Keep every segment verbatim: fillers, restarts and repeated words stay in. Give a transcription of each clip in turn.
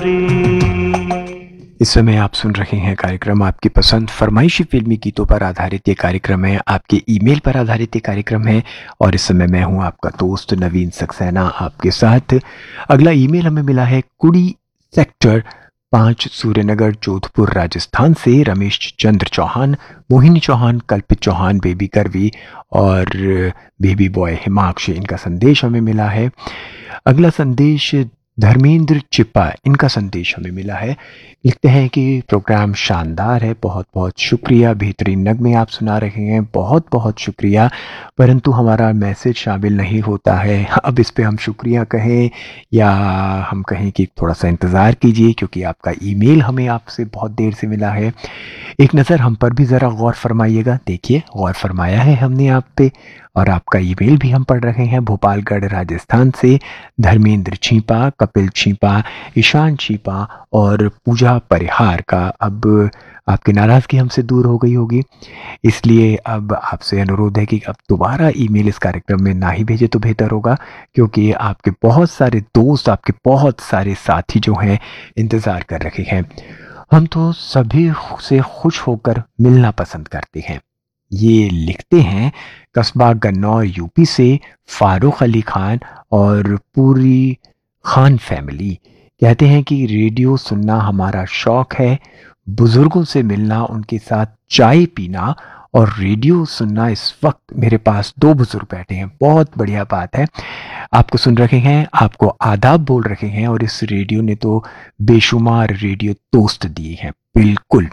इस समय आप सुन रहे हैं कार्यक्रम आपकी पसंद फरमाइशी फिल्मी गीतों पर आधारित ये कार्यक्रम है, आपके ईमेल पर आधारित ये कार्यक्रम है। और इस समय मैं हूं आपका दोस्त नवीन सक्सेना आपके साथ। अगला ईमेल हमें मिला है कुड़ी सेक्टर पाँच सूर्यनगर जोधपुर राजस्थान से रमेश चंद्र चौहान, मोहिनी चौहान, कल्पित चौहान, बेबी करवी और बेबी बॉय हिमाक्ष। इनका संदेश हमें मिला है। अगला संदेश धर्मेंद्र चिप्पा, इनका संदेश हमें मिला है। लिखते हैं कि प्रोग्राम शानदार है, बहुत बहुत शुक्रिया, बेहतरीन नगमे आप सुना रहे हैं, बहुत बहुत शुक्रिया, परंतु हमारा मैसेज शामिल नहीं होता है। अब इस पे हम शुक्रिया कहें या हम कहें कि थोड़ा सा इंतज़ार कीजिए, क्योंकि आपका ईमेल हमें आपसे बहुत देर से मिला है। एक नज़र हम पर भी ज़रा गौर फरमाइएगा। देखिए, गौर फरमाया है हमने आप पे, और आपका ईमेल भी हम पढ़ रहे हैं। भोपालगढ़ राजस्थान से धर्मेंद्र छीपा, कपिल छीपा, ईशान छीपा और पूजा परिहार का। अब आपकी नाराज़गी हमसे दूर हो गई होगी, इसलिए अब आपसे अनुरोध है कि अब दोबारा ईमेल इस कार्यक्रम में ना ही भेजे तो बेहतर होगा, क्योंकि आपके बहुत सारे दोस्त, आपके बहुत सारे साथी जो हैं इंतज़ार कर रहे हैं। हम तो सभी से खुश होकर मिलना पसंद करते हैं। ये लिखते हैं कस्बा गन्नौर यूपी से फारूक अली खान और पूरी खान फैमिली। कहते हैं कि रेडियो सुनना हमारा शौक है, बुजुर्गों से मिलना, उनके साथ चाय पीना और रेडियो सुनना। इस वक्त मेरे पास दो बुजुर्ग बैठे हैं, बहुत बढ़िया बात है। आपको सुन रहे हैं, आपको आदाब बोल रहे हैं, और इस रेडियो ने तो बेशुमार रेडियो दोस्त दिए हैं। बिल्कुल,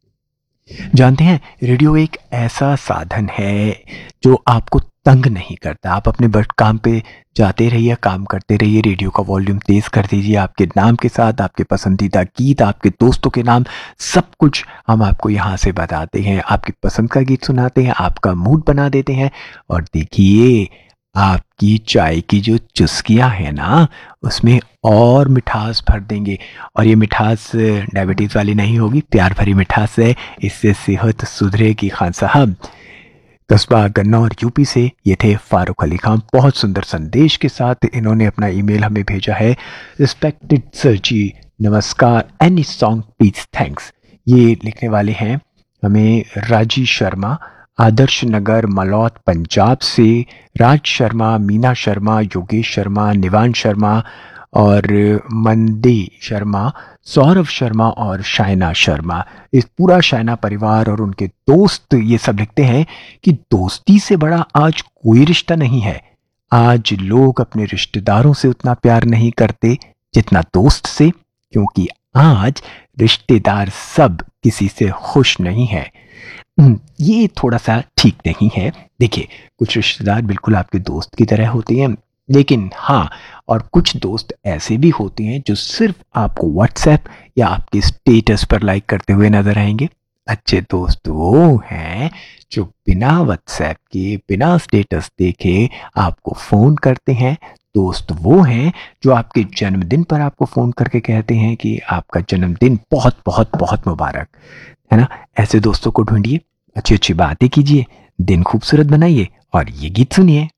जानते हैं, रेडियो एक ऐसा साधन है जो आपको तंग नहीं करता। आप अपने बट काम पे जाते रहिए, काम करते रहिए, रेडियो का वॉल्यूम तेज कर दीजिए, आपके नाम के साथ आपके पसंदीदा गीत, आपके दोस्तों के नाम, सब कुछ हम आपको यहाँ से बताते हैं, आपकी पसंद का गीत सुनाते हैं, आपका मूड बना देते हैं। और देखिए, आपकी चाय की जो चुस्कियाँ हैं ना, उसमें और मिठास भर देंगे। और ये मिठास डायबिटीज़ वाली नहीं होगी, प्यार भरी मिठास है, इससे सेहत सुधरेगी। खान साहब, कस्बा गन्नौर यूपी से ये थे फारूक अली खान, बहुत सुंदर संदेश के साथ इन्होंने अपना ईमेल हमें भेजा है। रिस्पेक्टेड सर जी, नमस्कार, एनी सॉन्ग प्लीज, थैंक्स। ये लिखने वाले हैं हमें राजी शर्मा, आदर्श नगर मलौत पंजाब से। राज शर्मा, मीना शर्मा, योगेश शर्मा, निवान शर्मा और मंदी शर्मा, सौरभ शर्मा और शायना शर्मा, इस पूरा शायना परिवार और उनके दोस्त ये सब लिखते हैं कि दोस्ती से बड़ा आज कोई रिश्ता नहीं है। आज लोग अपने रिश्तेदारों से उतना प्यार नहीं करते जितना दोस्त से, क्योंकि आज रिश्तेदार सब किसी से खुश नहीं है। ये थोड़ा सा ठीक नहीं है। देखिए, कुछ रिश्तेदार बिल्कुल आपके दोस्त की तरह होते हैं, लेकिन हाँ, और कुछ दोस्त ऐसे भी होते हैं जो सिर्फ आपको व्हाट्सएप या आपके स्टेटस पर लाइक करते हुए नजर आएंगे। अच्छे दोस्त वो हैं जो बिना व्हाट्सएप के, बिना स्टेटस देखे आपको फ़ोन करते हैं। दोस्त वो हैं जो आपके जन्मदिन पर आपको फ़ोन करके कहते हैं कि आपका जन्मदिन बहुत बहुत बहुत मुबारक, है ना। ऐसे दोस्तों को ढूंढिए, अच्छी अच्छी बातें कीजिए, दिन खूबसूरत बनाइए और ये गीत सुनिए।